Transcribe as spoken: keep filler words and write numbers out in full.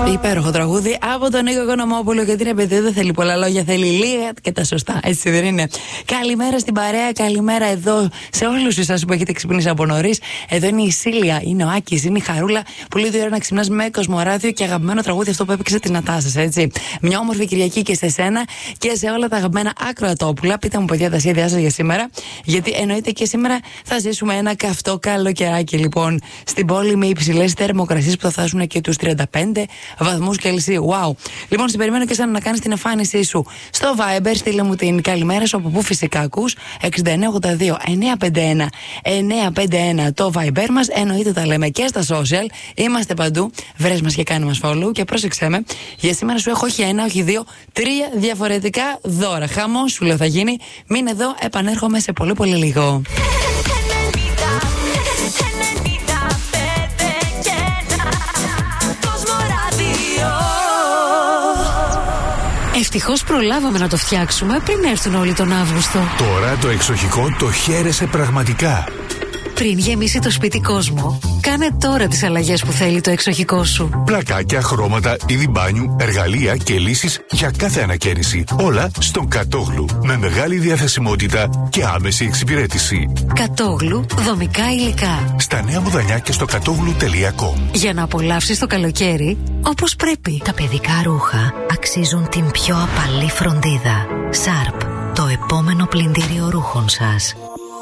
Υπέροχο τραγούδι από τον Νίκο Οικονομόπουλο. Γιατί είναι παιδί, δεν θέλει πολλά λόγια, θέλει λίγα και τα σωστά. Έτσι δεν είναι? Καλημέρα στην παρέα, καλημέρα εδώ σε όλους εσάς που έχετε ξυπνήσει από νωρίς. Εδώ είναι η Σίλια, είναι ο Άκης, είναι η Χαρούλα. Πολύ ωραία να ξυπνάς με Κοσμοράδιο και αγαπημένο τραγούδι αυτό που έπαιξε τη Νατάσας, έτσι. Μια όμορφη Κυριακή και σε σένα και σε όλα τα αγαπημένα ακροατόπουλα. Πείτε μου, παιδιά, τα σχέδιά σας για σήμερα. Γιατί εννοείται και σήμερα θα ζήσουμε ένα καυτό καλοκαιράκι, λοιπόν, στην πόλη με υψηλές θερμοκρασίες που θα φτάσουν και τους τριάντα πέντε βαθμούς Κελσίου. Wow. Λοιπόν, σε περιμένω και σαν να κάνεις την εμφάνισή σου στο Viber. Στείλε μου την καλημέρα σου από πού φυσικά ακούς. εξήντα εννέα ογδόντα δύο εννιακόσια πενήντα ένα εννιακόσια πενήντα ένα το Viber μας. Εννοείται τα λέμε και στα social. Είμαστε παντού. Βρες μας και κάνε μας follow. Και πρόσεξέ με, για σήμερα σου έχω όχι ένα, όχι δύο, τρία διαφορετικά δώρα. Χαμό σου λέω θα γίνει. Μείνε εδώ, επανέρχομαι σε πολύ πολύ λίγο. Ευτυχώς προλάβαμε να το φτιάξουμε πριν έρθουν όλοι τον Αύγουστο. Τώρα το εξοχικό το χαίρεσαι πραγματικά. Πριν γεμίσει το σπίτι κόσμο, κάνε τώρα τις αλλαγές που θέλει το εξοχικό σου. Πλακάκια, χρώματα, είδη μπάνιου, εργαλεία και λύσεις για κάθε ανακαίνιση. Όλα στον Κατόγλου. Με μεγάλη διαθεσιμότητα και άμεση εξυπηρέτηση. Κατόγλου, δομικά υλικά. Στα Νέα Μουδανιά και στο κατόγλου τελεία κομ. Για να απολαύσεις το καλοκαίρι όπως πρέπει. Τα παιδικά ρούχα αξίζουν την πιο απαλή φροντίδα. Σάρπ, το επόμενο πλυντήριο ρούχων σας.